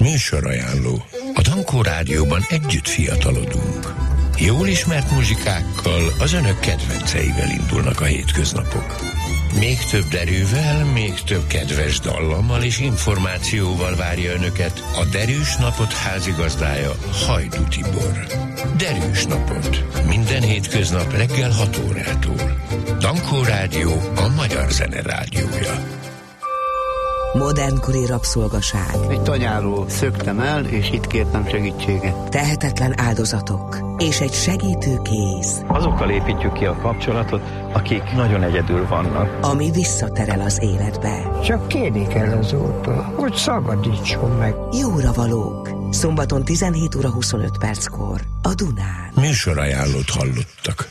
Műsorajánló. A Dankó Rádióban együtt fiatalodunk. Jól ismert muzsikákkal, az önök kedvenceivel indulnak a hétköznapok. Még több derűvel, még több kedves dallammal és információval várja önöket a Derűs Napot házigazdája, Hajdú Tibor. Derűs Napot. Minden hétköznap reggel 6 órától. Dankó Rádió, a magyar zene rádiója. Modernkori rabszolgaság. Egy tanyáról szöktem el, és itt kértem segítséget. Tehetetlen áldozatok. És egy segítő kéz. Azokkal építjük ki a kapcsolatot, akik nagyon egyedül vannak. Ami visszaterel az életbe. Csak kérni kell az Úrtól, hogy szabadítson meg. Jóra valók. Szombaton 17 óra 25 perckor. A Dunán. Műsorajánlót hallottak.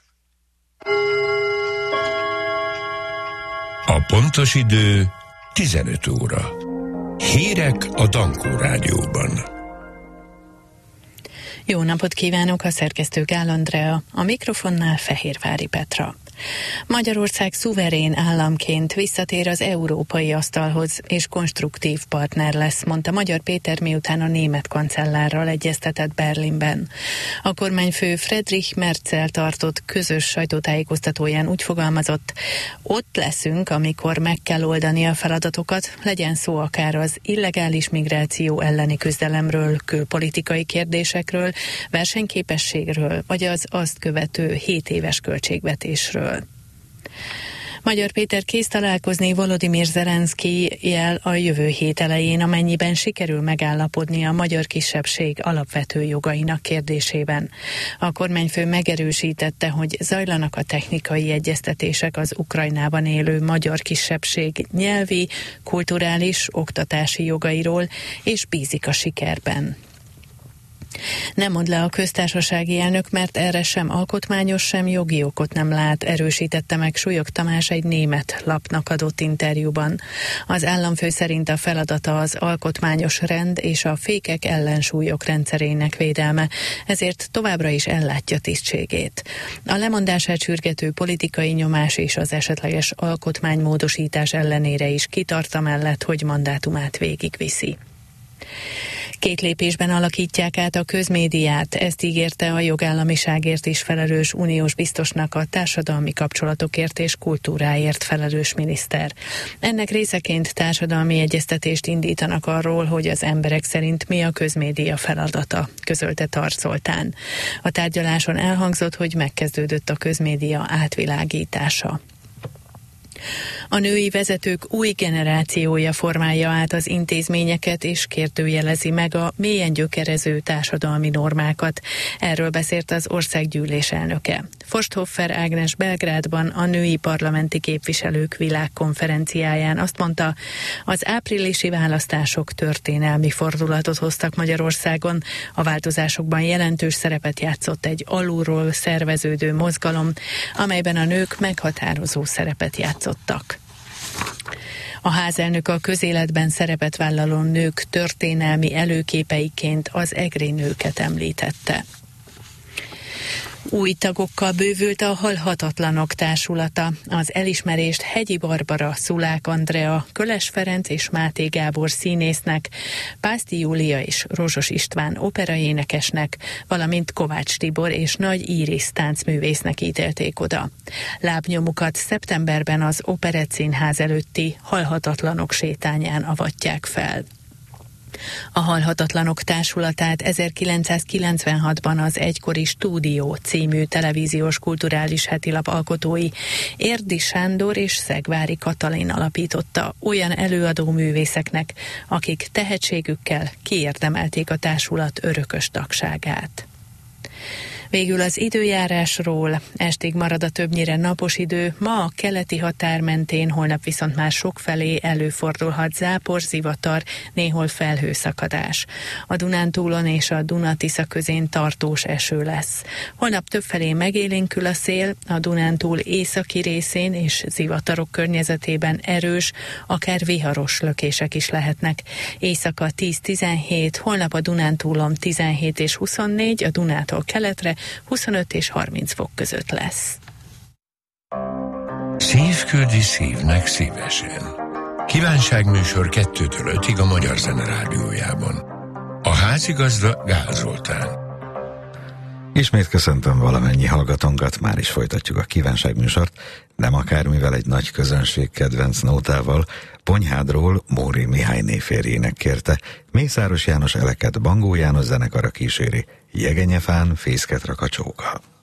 A pontos idő 15 óra. Hírek a Dankó Rádióban. Jó napot kívánok, a szerkesztő Gál Andrea, a mikrofonnál Fehérvári Petra. Magyarország szuverén államként visszatér az európai asztalhoz, és konstruktív partner lesz, mondta Magyar Péter, miután a német kancellárral egyeztetett Berlinben. A kormányfő Friedrich Merzel tartott közös sajtótájékoztatóján úgy fogalmazott: ott leszünk, amikor meg kell oldani a feladatokat, legyen szó akár az illegális migráció elleni küzdelemről, külpolitikai kérdésekről, versenyképességről, vagy az azt követő 7 éves költségvetésről. Magyar Péter kész találkozni Volodymyr Zelenszkijjel a jövő hét elején, amennyiben sikerül megállapodni a magyar kisebbség alapvető jogainak kérdésében. A kormányfő megerősítette, hogy zajlanak a technikai egyeztetések az Ukrajnában élő magyar kisebbség nyelvi, kulturális, oktatási jogairól, és bízik a sikerben. Nem mond le a köztársasági elnök, mert erre sem alkotmányos, sem jogi okot nem lát, erősítette meg Súlyog Tamás egy német lapnak adott interjúban. Az államfő szerint a feladata az alkotmányos rend és a fékek ellensúlyok rendszerének védelme, ezért továbbra is ellátja tisztségét. A lemondását sürgető politikai nyomás és az esetleges alkotmánymódosítás ellenére is kitart amellett, hogy mandátumát végigviszi. 2 lépésben alakítják át a közmédiát, ezt ígérte a jogállamiságért is felelős uniós biztosnak a társadalmi kapcsolatokért és kultúráért felelős miniszter. Ennek részeként társadalmi egyeztetést indítanak arról, hogy az emberek szerint mi a közmédia feladata, közölte Tarts Zoltán. A tárgyaláson elhangzott, hogy megkezdődött a közmédia átvilágítása. A női vezetők új generációja formálja át az intézményeket és kérdőjelezi meg a mélyen gyökerező társadalmi normákat. Erről beszélt az országgyűlés elnöke. Forsthoffer Ágnes Belgrádban a női parlamenti képviselők világkonferenciáján azt mondta, az áprilisi választások történelmi fordulatot hoztak Magyarországon. A változásokban jelentős szerepet játszott egy alulról szerveződő mozgalom, amelyben a nők meghatározó szerepet játszottak. A házelnök a közéletben szerepet vállaló nők történelmi előképeiként az egri nőket említette. Új tagokkal bővült a Halhatatlanok Társulata. Az elismerést Hegyi Barbara, Szulák Andrea, Köles Ferenc és Máté Gábor színésznek, Pászti Júlia és Rozsos István operaénekesnek, valamint Kovács Tibor és Nagy Íris táncművésznek ítélték oda. Lábnyomukat szeptemberben az Operett Színház előtti Halhatatlanok sétányán avatják fel. A Halhatatlanok Társulatát 1996-ban az egykori Stúdió című televíziós kulturális hetilap alkotói Érdi Sándor és Szegvári Katalin alapította olyan előadó művészeknek, akik tehetségükkel kiérdemelték a társulat örökös tagságát. Végül az időjárásról. Estig marad a többnyire napos idő, ma a keleti határ mentén, holnap viszont már sokfelé előfordulhat zápor, zivatar, néhol felhőszakadás. A Dunántúlon és a Duna-Tisza közén tartós eső lesz. Holnap többfelé megélénkül a szél, a Dunántúl északi részén és zivatarok környezetében erős, akár viharos lökések is lehetnek. Éjszaka 10-17, holnap a Dunántúlon 17 és 24, a Dunától keletre 25 és 30 fok között lesz. Szív küldi szívnek szívesen. Kívánságműsor 2-től 5-ig a Magyar Zene Rádiójában. A házigazda Gál Zoltán. Ismét köszöntöm valamennyi hallgatónkat, már is folytatjuk a kívánságműsort, nem akármivel, egy nagy közönség kedvenc nótával. Ponyhádról Móri Mihály névférjének kérte, Mészáros János eleket Bangó János zenekara kíséri, Jegenyefán fészket rak a csóka.